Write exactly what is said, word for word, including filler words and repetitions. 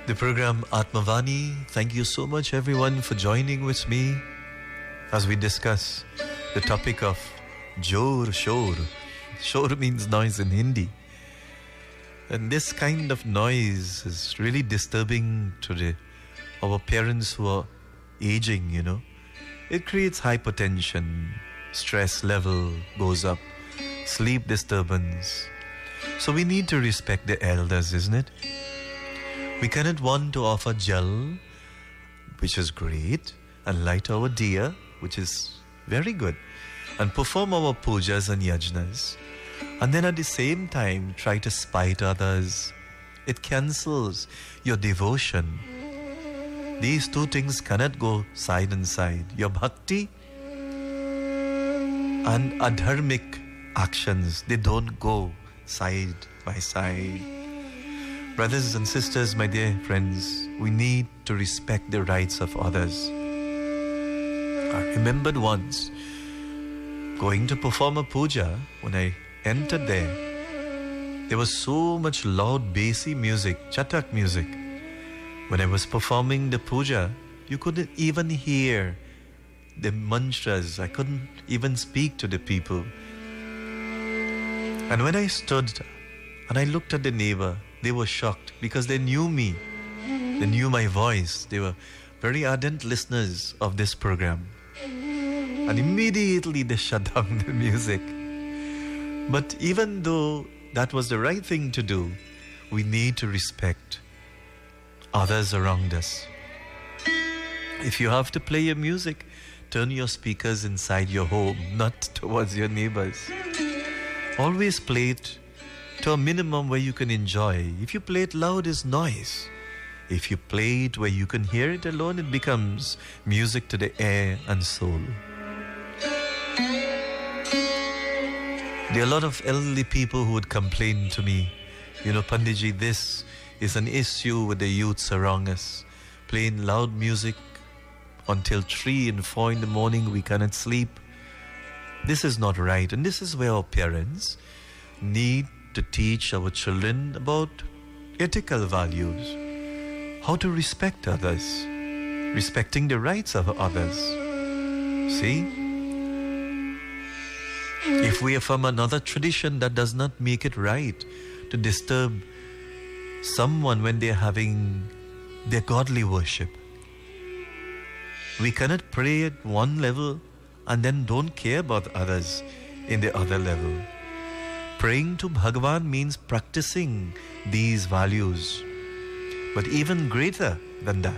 the program Atmavani. Thank you so much, everyone, for joining with me as we discuss the topic of Jor Shor. Shor means noise in Hindi. And this kind of noise is really disturbing to the, our parents who are aging, you know. It creates hypertension, stress level goes up, sleep disturbance. So we need to respect the elders, isn't it? We cannot want to offer jal, which is great, and light our diya, which is very good, and perform our pujas and yajnas, and then at the same time try to spite others. It cancels your devotion. These two things cannot go side and side. Your bhakti and adharmic actions, they don't go side by side. Brothers and sisters, my dear friends, we need to respect the rights of others. I remembered once going to perform a puja. When I entered there, there was so much loud bassy music, chatak music. When I was performing the puja, you couldn't even hear the mantras. I couldn't even speak to the people. And when I stood and I looked at the neighbor, they were shocked because they knew me. They knew my voice. They were very ardent listeners of this program. And immediately they shut down the music. But even though that was the right thing to do, we need to respect others around us. If you have to play your music, turn your speakers inside your home, not towards your neighbors. Always play it to a minimum where you can enjoy. If you play it loud, it's noise. If you play it where you can hear it alone, it becomes music to the air and soul. There are a lot of elderly people who would complain to me, you know, Panditji, this is an issue with the youths around us. Playing loud music until three and four in the morning, we cannot sleep. This is not right. And this is where our parents need to teach our children about ethical values, how to respect others, respecting the rights of others. See? If we are from another tradition, that does not make it right to disturb someone when they are having their godly worship. We cannot pray at one level and then don't care about others in the other level. Praying to Bhagavan means practicing these values. But even greater than that,